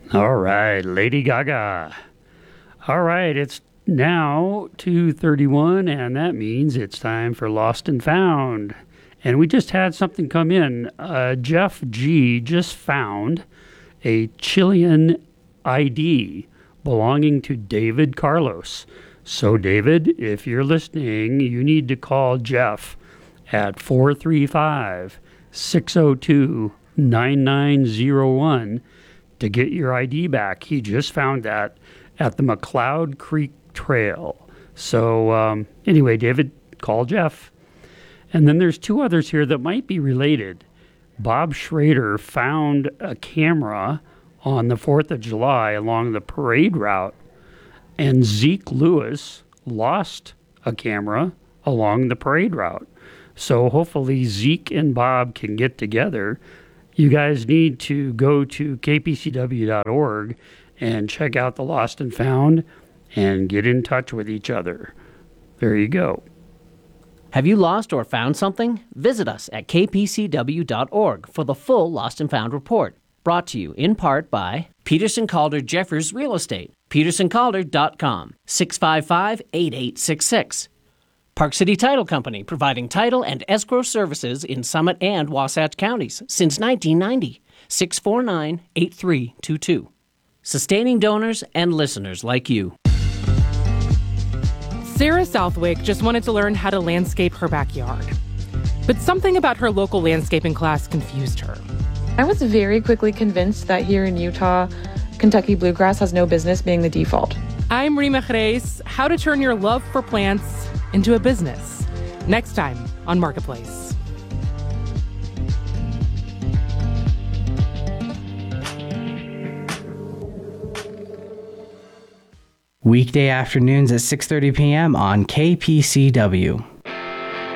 All right, Lady Gaga. All right, it's now 2:31, and that means it's time for Lost and Found. And we just had something come in. Jeff G just found a Chilean ID belonging to David Carlos. So, David, if you're listening, you need to call Jeff at 435 602 9901 to get your ID back. He just found that at the McLeod Creek Trail. So anyway, David, call Jeff. And then there's two others here that might be related. Bob Schrader found a camera on the 4th of July along the parade route, and Zeke Lewis lost a camera along the parade route. So hopefully Zeke and Bob can get together. You guys need to go to kpcw.org and check out the Lost and Found and get in touch with each other. There you go. Have you lost or found something? Visit us at kpcw.org for the full Lost and Found report. Brought to you in part by Peterson Calder Jeffers Real Estate, petersoncalder.com, 655-8866. Park City Title Company, providing title and escrow services in Summit and Wasatch counties since 1990. 649-8322. Sustaining donors and listeners like you. Sarah Southwick just wanted to learn how to landscape her backyard. But something about her local landscaping class confused her. I was very quickly convinced that here in Utah, Kentucky bluegrass has no business being the default. I'm Rima Jerez. How to turn your love for plants into a business. Next time on Marketplace. Weekday afternoons at 6:30 p.m. on KPCW.